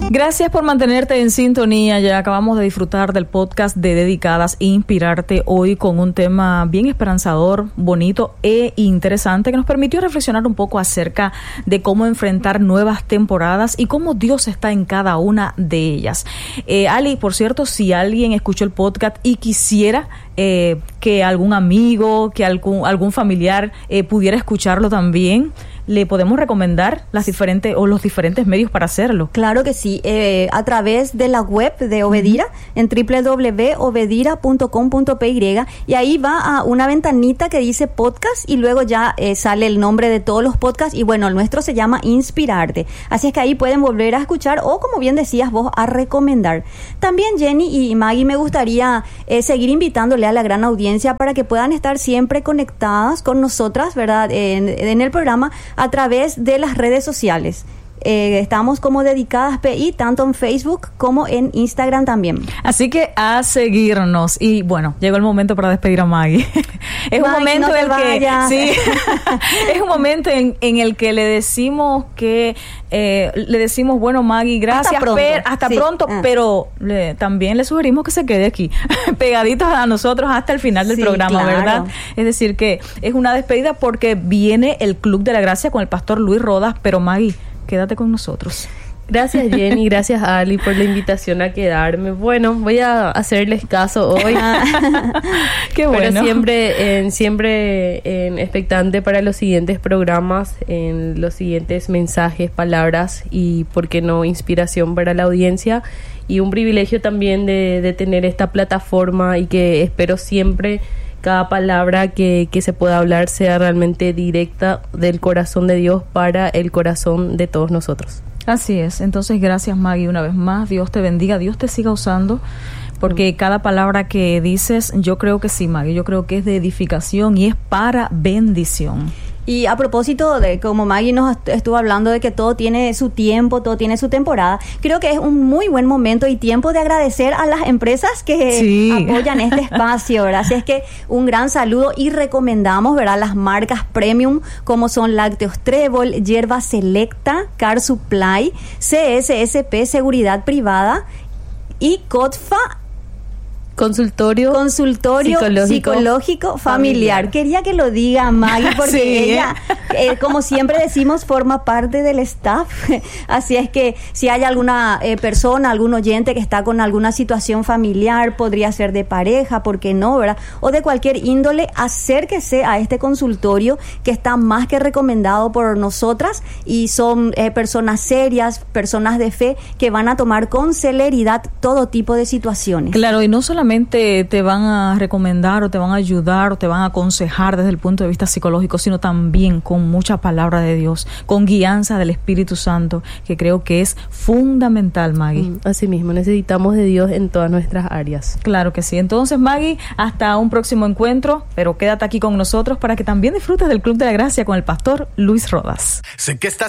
Gracias por mantenerte en sintonía. Ya acabamos de disfrutar del podcast de Dedicadas Inspirarte, hoy con un tema bien esperanzador, bonito e interesante que nos permitió reflexionar un poco acerca de cómo enfrentar nuevas temporadas y cómo Dios está en cada una de ellas. Ali, por cierto, si alguien escuchó el podcast y quisiera que algún amigo, que algún familiar pudiera escucharlo también, ¿le podemos recomendar los diferentes medios para hacerlo? Claro que sí, a través de la web de Obedira, en www.obedira.com.py, y ahí va a una ventanita que dice podcast y luego ya sale el nombre de todos los podcasts, y bueno, el nuestro se llama Inspirarte, así es que ahí pueden volver a escuchar o, como bien decías vos, a recomendar. También Jenny y Maggie, me gustaría seguir invitándole a la gran audiencia para que puedan estar siempre conectadas con nosotras, ¿verdad?, en el programa a través de las redes sociales. Estamos como Dedicadas PI, tanto en Facebook como en Instagram también. Así que a seguirnos. Y bueno, llegó el momento para despedir a Maggie. Es un momento no en el vayas. que es un momento en el que le decimos bueno, Maggie, gracias, hasta pronto, pero también le sugerimos que se quede aquí pegaditos a nosotros hasta el final del programa, claro, ¿verdad? Es decir, que es una despedida porque viene el Club de la Gracia con el pastor Luis Rodas, pero Maggie, quédate con nosotros. Gracias, Jenny, gracias, Ali, por la invitación a quedarme. Bueno, voy a hacerles caso hoy. Qué bueno. Pero siempre expectante para los siguientes programas, en los siguientes mensajes, palabras y, ¿por qué no, inspiración para la audiencia? Y un privilegio también de tener esta plataforma, y que espero siempre cada palabra que se pueda hablar sea realmente directa del corazón de Dios para el corazón de todos nosotros. Así es. Entonces, gracias, Maggie, una vez más. Dios te bendiga, Dios te siga usando, porque cada palabra que dices, yo creo que sí, Maggie, yo creo que es de edificación y es para bendición. Y a propósito de, como Maggie nos estuvo hablando de que todo tiene su tiempo, todo tiene su temporada, creo que es un muy buen momento y tiempo de agradecer a las empresas que apoyan este espacio, ¿verdad? Así es que un gran saludo, y recomendamos, ¿verdad?, las marcas premium como son Lácteos Trébol, Hierba Selecta, Car Supply, CSSP Seguridad Privada y COTFA Consultorio psicológico familiar. Quería que lo diga Maggie, porque ella, como siempre decimos, forma parte del staff. Así es que si hay alguna persona, algún oyente que está con alguna situación familiar, podría ser de pareja, ¿por qué no, verdad?, o de cualquier índole, acérquese a este consultorio que está más que recomendado por nosotras, y son personas serias, personas de fe, que van a tomar con celeridad todo tipo de situaciones. Claro, y no solamente te van a recomendar o te van a ayudar o te van a aconsejar desde el punto de vista psicológico, sino también con mucha palabra de Dios, con guianza del Espíritu Santo, que creo que es fundamental, Maggie. Así mismo, necesitamos de Dios en todas nuestras áreas. Claro que sí. Entonces, Maggie, hasta un próximo encuentro, pero quédate aquí con nosotros para que también disfrutes del Club de la Gracia con el pastor Luis Rodas. Sé que estás